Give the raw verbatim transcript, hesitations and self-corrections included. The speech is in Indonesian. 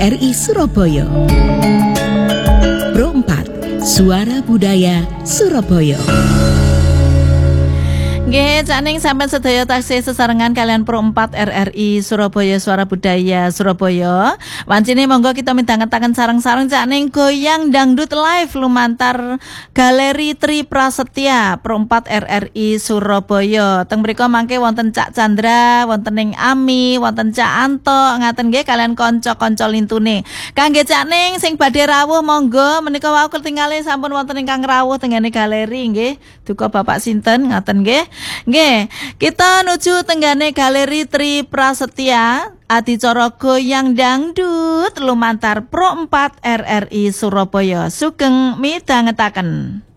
R I Surabaya. Pro empat, Suara Budaya Surabaya. Nggih, caning sampean sedaya taksih sesarengan kalian Pro empat R R I Surabaya Suara Budaya Surabaya. Wancine monggo kita midhangetaken sareng-sareng caning goyang dangdut live lumantar Galeri Tri Prasetya Pro empat R R I Surabaya. Teng mriku mangke wonten Cak Chandra, wonten ing Ami, wonten Cak Anto, ngaten nggih kalian kanca-kanca lintune. Kangge caning sing badhe rawuh monggo menika wau ketingale sampun wonten ingkang rawuh tenggene galeri nggih. Duka Bapak sinten ngaten nggih. Nggih, kita nuju tenggane Galeri Tri Prasetya adicara goyang dangdut lumantar Pro empat R R I Surabaya. Sugeng midhangetaken.